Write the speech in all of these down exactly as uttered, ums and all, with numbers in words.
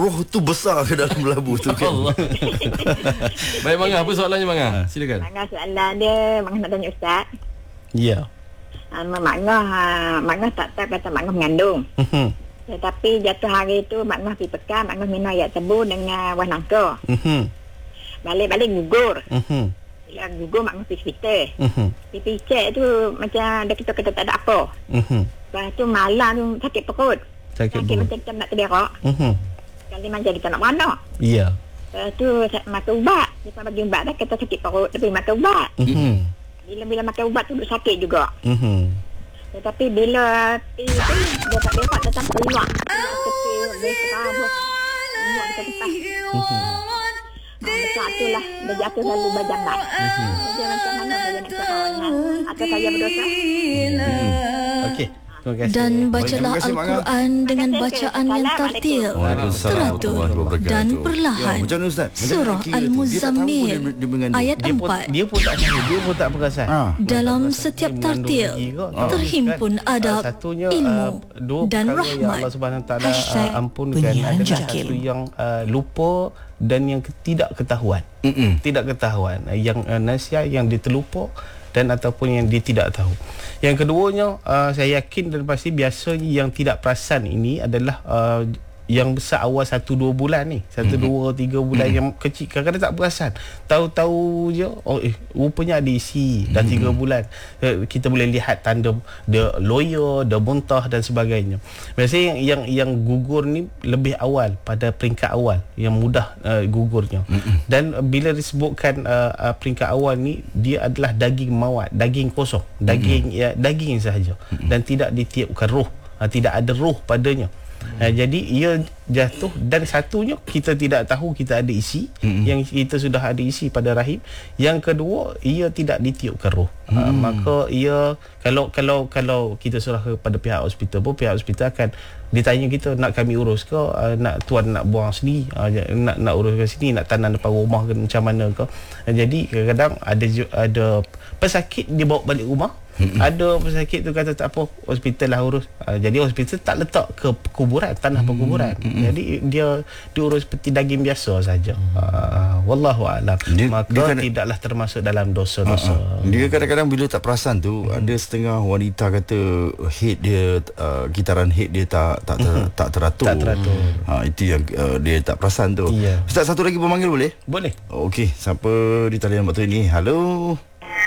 roh tu besar ke dalam labu tu kan. Allah. Baik Mangah, apa soalannya Mangah? Silakan. Mangah soalan dia, Mangah nak tanya Ustaz. Ya. Ha, Mangah ha, Mangah tak tahu kata Mangah mengandung. Mhm. Tetapi jatuh hari tu Mangah pergi pekan, Mangah minum ayat tebu dengan buah nangka. Mhm. Balik-balik gugur. Mhm. Bila gugur Mangah pergi hospital. Mhm. Pergi cek tu macam dia kita kata tak ada apa. Mhm. Lepas tu malam tu sakit perut. Sakit Sakit perut. macam kita nak terberak. Mhm. Kali macam kita nak beranak. Ya. Lepas tu sa- makan ubat. Lepas bagi ubat dah kata sakit perut. Tapi makan ubat. Mhm. Bila-bila makan ubat tu duk sakit juga. Mhm. Tetapi bila pi tu dia tak berak tetap keluar. Keluar kecil dia serabut. Keluar ke tempat. Ha, besar tu lah. Dia jatuh lalu berjambat. Dia macam mana dia nak caranya? Atau saya berdosa? Okey. Terima kasih. Dan Baik, bacalah terima kasih, Mak Ngah. Al-Quran dengan Terima kasih. bacaan yang tartil, Waalaikumsalam teratur warahmatullahi wabarakatuh. dan Ya, perlahan. macam mana Ustaz? Macam Surah mana kira tu? Dia tak tahu Al-Muzammil dia, dia mengandung. ayat Dia pun empat. dia pun tak tahu, dia pun tak perasan. Ah. Dalam Dia setiap mengandung tartil lagi ke? Ah. terhimpun Kan? adab, Ah, satunya, ilmu ah, dua dan perkara yang rahmat. Allah Subhanahu Wa Taala Hashtag ah, ampunkan penyiaran adalah Jakil. satu yang ah, lupa dan yang tidak ketahuan. Mm-mm. Tidak ketahuan. Ah, Yang uh, nasihat yang diterlupa dan ataupun yang dia tidak tahu. Yang keduanya, uh, saya yakin dan pasti biasanya yang tidak perasan ini adalah uh, yang besar awal satu dua bulan ni, satu Mhm. dua tiga bulan Mhm. yang kecil kadang-kadang tak perasan. Tahu-tahu je, oh eh rupanya ada isi dah tiga bulan. Eh, kita boleh lihat tanda dia loya, dia muntah dan sebagainya. Biasanya yang yang, yang gugur ni lebih awal, pada peringkat awal yang mudah uh, gugurnya. Mhm. Dan uh, bila disebutkan uh, uh, peringkat awal ni, dia adalah daging mawat, daging kosong, daging ya, daging sahaja dan tidak ditiupkan roh, uh, tidak ada roh padanya. Uh, jadi ia jatuh, dan satunya kita tidak tahu kita ada isi, Mm-mm. yang kita sudah ada isi pada rahim. Yang kedua, ia tidak ditiupkan roh. Uh, Mm. maka ia kalau kalau kalau kita serah kepada pihak hospital pun, pihak hospital akan ditanya kita, nak kami urus ke, uh, nak tuan nak buang sendiri, uh, nak nak urus ke sini, nak tanam depan rumah ke macam mana ke. Uh, jadi kadang-kadang ada ju- ada pesakit dia bawa balik rumah. Mm-mm. Ada pesakit tu kata tak apa, hospital lah urus. Uh, jadi hospital tak letak ke kuburan, tanah mm-hmm. perkuburan. Mm-hmm. Jadi dia diurus seperti daging biasa saja. Uh, wallahu a'lam. Dia- Maka dia kan- tidaklah termasuk dalam dosa-dosa. Uh, uh. Dia kadang-kadang bila tak perasan tu, hmm. ada setengah wanita kata head dia, uh, gitaran head dia tak tak ter, Hmm. tak teratur. Tak teratur. Ha, itu yang uh, dia tak perasan tu. Ya. Ustaz, satu lagi pemanggil boleh? Boleh. Oh, Okey, siapa di talian waktu ini? Halo.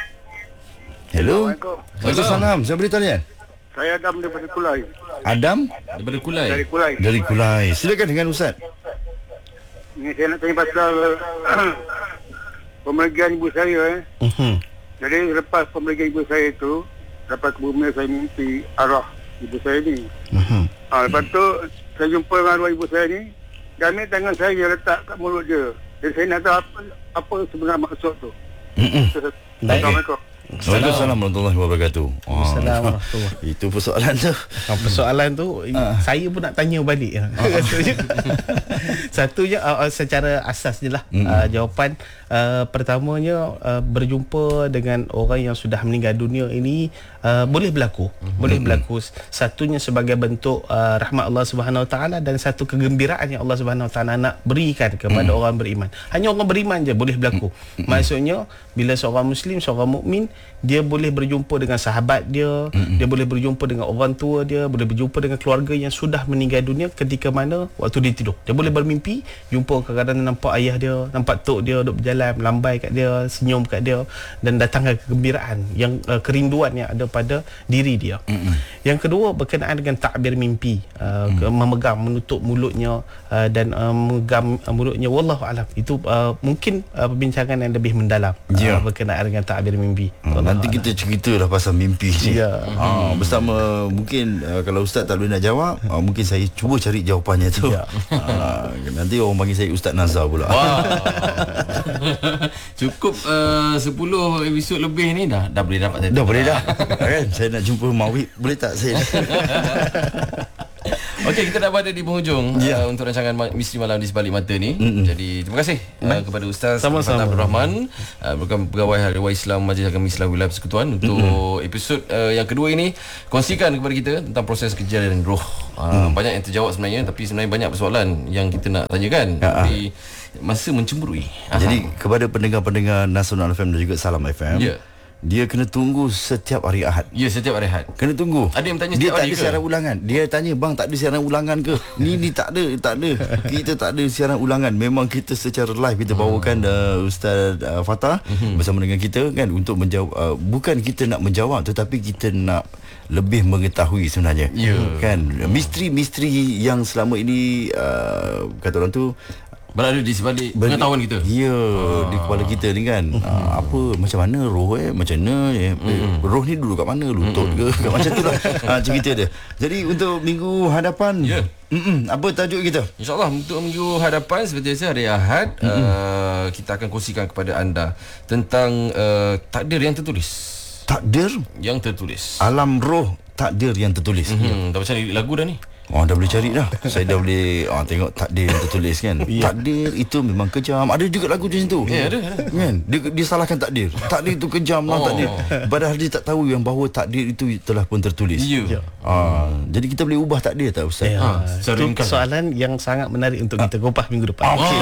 Hello. Assalamualaikum. Waalaikumsalam. Siapa di talian? Saya Adam daripada Kulai. Adam Daripada Kulai. Dari Kulai. dari Kulai. Silakan dengan Ustaz. Ini saya nak tanya pasal pemerigian ibu saya. Eh. Mhm. Jadi lepas pemerigian ibu saya itu, lepas ke bumi saya mimpi arwah ibu saya ni. Mhm. Ha, lepas tu saya jumpa dengan arwah ibu saya ni. Dia ambil tangan saya, dia letak kat mulut dia. Jadi saya nak tahu apa, apa sebenarnya maksud tu. Mhm. Assalamualaikum. Waalaikumsalam warahmatullahi wabarakatuh. Ah, Assalamualaikum warahmatullahi. Itu persoalan tu. Ah, persoalan tu uh. saya pun nak tanya balik. Rasanya. Satunya uh, uh, secara asas je lah. Mm. Uh, jawapan uh, pertamanya, uh, berjumpa dengan orang yang sudah meninggal dunia ini uh, boleh berlaku. Mm. Boleh berlaku. Satunya sebagai bentuk uh, rahmat Allah Subhanahu Wa Taala, dan satu kegembiraan yang Allah Subhanahu Wa Taala nak berikan kepada mm. orang beriman. Hanya orang beriman je boleh berlaku. Mm. Maksudnya bila seorang muslim, seorang mukmin, dia boleh berjumpa dengan sahabat dia, mm-hmm. dia boleh berjumpa dengan orang tua dia, boleh berjumpa dengan keluarga yang sudah meninggal dunia ketika mana waktu dia tidur. Dia boleh bermimpi, jumpa, kadang-kadang nampak ayah dia, nampak tok dia duduk berjalan, melambai kat dia, senyum kat dia, dan datangkan kegembiraan yang uh, kerinduan yang ada pada diri dia. Mm-hmm. Yang kedua berkenaan dengan takbir mimpi, uh, mm. memegang, menutup mulutnya uh, dan uh, memegang uh, mulutnya, wallahu alam. Itu uh, mungkin uh, perbincangan yang lebih mendalam Ya. uh, berkenaan dengan takbir mimpi. Ha, nanti kita ceritalah pasal mimpi ni. Ya. Ha, bersama mungkin uh, kalau Ustaz tak boleh nak jawab, uh, mungkin saya cuba cari jawapannya tu. Ya. Ha, nanti orang panggil saya Ustaz Nazar pula. Wah. Cukup uh, sepuluh episod lebih ni dah dah boleh dapat. Dah boleh dah. Kan saya nak jumpa Mawib, boleh tak saya? Okey, kita dah berada di penghujung Ya. uh, untuk rancangan Ma- Misteri Malam di Sebalik Mata ni. Mm-mm. Jadi terima kasih uh, kepada Ustaz Sama-sama. Abdul Rahman, uh, merupakan pegawai Hari Raya Islam Majlis Agama Islam Wilayah Persekutuan untuk mm-hmm. episod uh, yang kedua ini. Kongsikan kepada kita tentang proses kejadian roh. Uh, mm. Banyak yang terjawab sebenarnya, tapi sebenarnya banyak persoalan yang kita nak tanyakan. Ya, tapi masa mencemburui. Jadi kepada pendengar-pendengar Nasional F M dan juga Salam F M, Ya. dia kena tunggu setiap hari Ahad. Ya, setiap hari Ahad. Kena tunggu. Ada yang bertanya dia setiap tak hari ada ke? siaran ulangan. Dia tanya, bang tak ada siaran ulangan ke? Ni ni tak ada, tak ada. Kita tak ada siaran ulangan. Memang kita secara live kita bawakan uh, Ustaz uh, Fatah hmm. bersama dengan kita kan untuk menjawab. Uh, bukan kita nak menjawab, tetapi kita nak lebih mengetahui sebenarnya. Ya. Kan misteri-misteri yang selama ini uh, kata orang tu Berada di sebalik pengetahuan kita. Ya, ah. di kepala kita ni kan. Uh-huh. Uh, apa macam mana roh eh, macam mana eh, uh-huh. roh ni duduk kat mana, lutut ke, kat macam tu lah. uh, cerita dia. Jadi untuk minggu hadapan, Ya. mm-mm, apa tajuk kita? InsyaAllah untuk minggu hadapan seperti biasa hari Ahad, mm-hmm. uh, kita akan kongsikan kepada anda tentang uh, takdir yang tertulis. Takdir Yang tertulis. alam roh, takdir yang tertulis. Hmm, dah macam lirik lagu dah ni. Oh, dah boleh cari dah. Saya dah boleh oh, tengok takdir yang tertulis kan. Takdir itu memang kejam. Ada juga lagu macam tu. Ya, ada, ada. Kan? Dia, dia salahkan takdir. Takdir itu kejam lah, Oh. takdir. Padahal dia tak tahu yang bahawa takdir itu telah pun tertulis. Ya. Ah, jadi kita boleh ubah takdir tak Ustaz? Ya, Ha, secara itu ringkas. soalan yang sangat menarik untuk kita kupas minggu depan. Okey.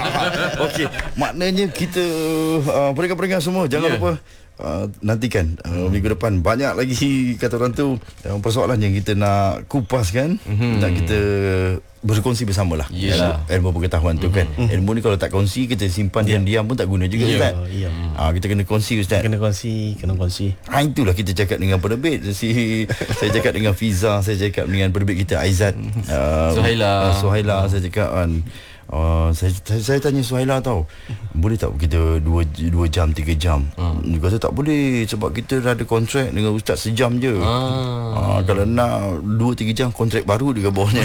Okey. Maknanya kita uh, pendengar-pendengar semua jangan Ya. lupa Uh, nantikan uh, minggu depan banyak lagi kata orang tu uh, persoalan yang kita nak kupaskan, mm-hmm. nak kita berkongsi bersamalah. Yalah. Ilmu pengetahuan tu kan. Mm-hmm. Ilmu ni kalau tak kongsi kita simpan yeah. diam-diam pun tak guna juga Ya. Ustaz. Ya. Ah, kita kena kongsi Ustaz. Kena kongsi, kena kongsi. Ha, itulah kita cakap dengan penerbit si, saya cakap dengan Fiza, saya cakap dengan penerbit kita Aizat, uh, Suhaila. uh, Suhaila saya cakap kan. Uh, saya, saya saya tanya Suhaila tau, boleh tak kita dua dua jam tiga jam? Hmm. Dia kata tak boleh sebab kita dah ada kontrak dengan ustaz sejam je. Ah. Uh, kalau nak dua tiga jam kontrak baru di bawahnya.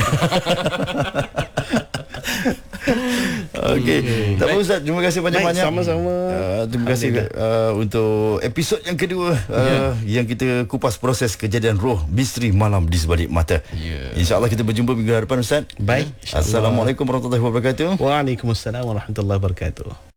Okey. Hmm. Tak apa Ustaz, terima kasih banyak-banyak. Baik, sama-sama. Uh, terima kasih uh, untuk episod yang kedua uh, yeah. yang kita kupas proses kejadian roh misteri malam di sebalik mata. Yeah. InsyaAllah kita berjumpa minggu depan Ustaz. Baik. Assalamualaikum warahmatullahi wabarakatuh. Waalaikumsalam warahmatullahi wabarakatuh.